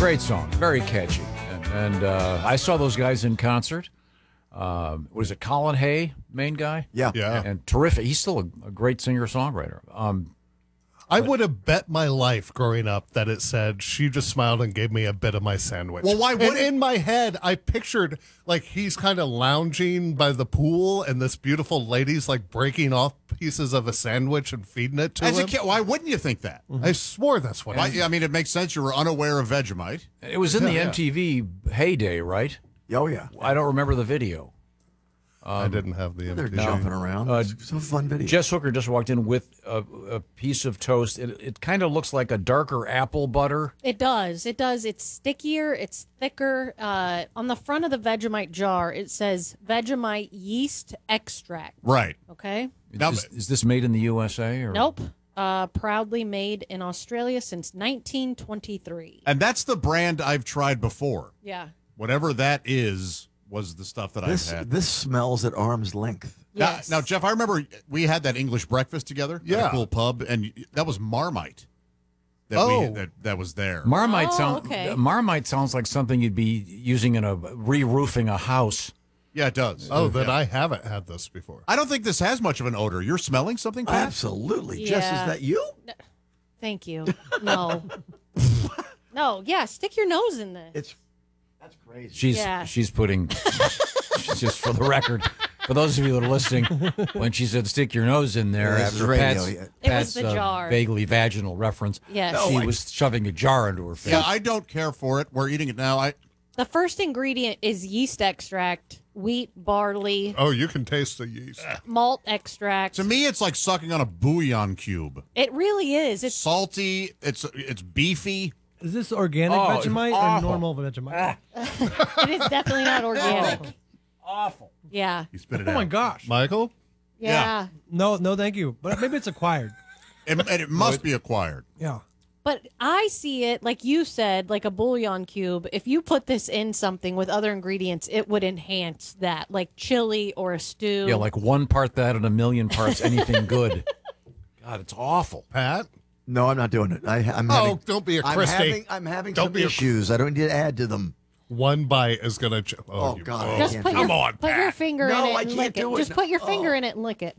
Great song, very catchy. And I saw those guys in concert. Was it Colin Hay, main guy? Yeah. And terrific. He's still a great singer-songwriter. I would have bet my life growing up that it said she just smiled and gave me a bit of my sandwich. Well, why And wouldn't- in my head, I pictured like he's kind of lounging by the pool, and this beautiful lady's like breaking off pieces of a sandwich and feeding it to As him. a kid, why wouldn't you think that? I swore that's what. I mean, it makes sense. You were unaware of Vegemite. It was in the Yeah. MTV heyday, right? Oh, yeah. I don't remember the video. I didn't have the They're MTV. jumping around. It's a fun video. Jess Hooker just walked in with a piece of toast. It kind of looks like a darker apple butter. It does. It does. It's stickier. It's thicker. On the front of the Vegemite jar, it says Vegemite yeast extract. Right. Okay. Now, Is this made in the USA? Or? Nope. Proudly made in Australia since 1923. and that's the brand I've tried before. Yeah. Whatever that is was the stuff that I've had. This smells at arm's length. Yes. Now, Jeff, I remember we had that English breakfast together at Yeah. a cool pub, and that was Marmite. That Oh. that was there. Marmite okay. Marmite sounds like something you'd be using in a re-roofing a house. Yeah, it does. Oh, then Yeah. I haven't had this before. I don't think this has much of an odor. You're smelling something, Pat? Absolutely. Jess, Yeah. is that you? Thank you. No. No. Yeah. Stick your nose in this. That's crazy. She's putting just for the record. For those of you that are listening, when she said "stick your nose in there" Yeah, this is after radio, Pat's, yeah. It was Pat's, the jar. vaguely vaginal reference, Yes. she was shoving a jar into her face. Yeah, I don't care for it. We're eating it now. The first ingredient is yeast extract, wheat, barley, Oh, you can taste the yeast. malt extract. To me, it's like sucking on a bouillon cube. It really is. It's Salty. It's beefy. Is this organic Oh, it's Vegemite or awful. normal Vegemite? it is definitely not organic. Awful. Yeah. You spit it Oh out. my gosh. Michael? Yeah. No, thank you. But maybe it's acquired. And it must be acquired. Yeah. But I see it, like you said, like a bouillon cube. If you put this in something with other ingredients, it would enhance that, like chili or a stew. Yeah, like one part that and a million parts anything good. God, it's awful. Pat? No, I'm not doing it. I'm Oh, having, don't be a I'm Christy. having Don't some be a- issues. I don't need to add to them. One bite is going to... Oh, God. I Just can't put do your, it. Come on, put your Pat. finger No, in it I and can't lick it. do it. Just put your finger in it and lick it.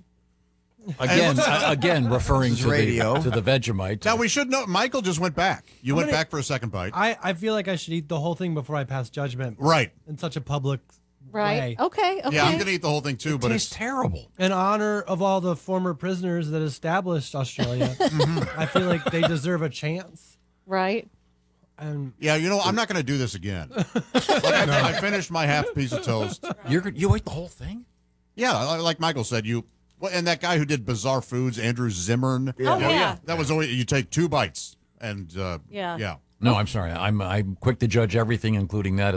Again, referring This is to radio. the Vegemite. Now, we should know, Michael just went back. You went back for a second bite. I feel like I should eat the whole thing before I pass judgment Right. in such a public Right. way. Okay. Okay. Yeah, I'm going to eat the whole thing, too, but Tastes it's... terrible. In honor of all the former prisoners that established Australia, I feel like they deserve a chance. Right. And Yeah, you know, I'm not going to do this again. I finished my half piece of toast. You ate the whole thing? Yeah, like Michael said, and that guy who did Bizarre Foods, Andrew Zimmern. Oh, yeah. That was always, you take 2 bites. And, Yeah. yeah. No, I'm sorry. I'm quick to judge everything, including that.